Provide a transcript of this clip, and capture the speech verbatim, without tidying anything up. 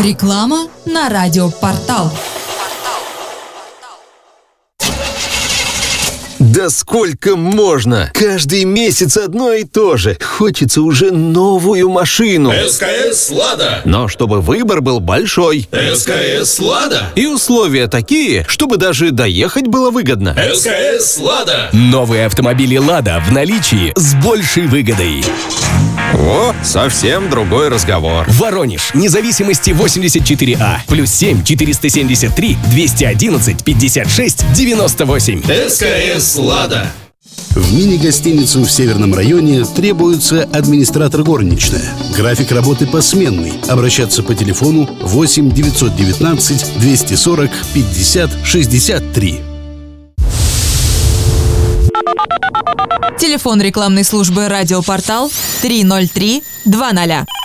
Реклама на радиопортал. Да сколько можно? Каждый месяц одно и то же. Хочется уже новую машину. СКС «Лада». Но чтобы выбор был большой. СКС «Лада». И условия такие, чтобы даже доехать было выгодно. СКС «Лада». Новые автомобили «Лада» в наличии с большей выгодой. О, совсем другой разговор. Воронеж, Независимости восемьдесят четыре А, плюс семь четыреста семьдесят три двести одиннадцать пятьдесят шесть девяносто восемь. СКС «Лада». В мини-гостиницу в Северном районе требуется администратор горничная. График работы посменный. Обращаться по телефону восемь девятьсот девятнадцать двести сорок пятьдесят шестьдесят три. Телефон рекламной службы «Радиопортал» три ноль три два ноль.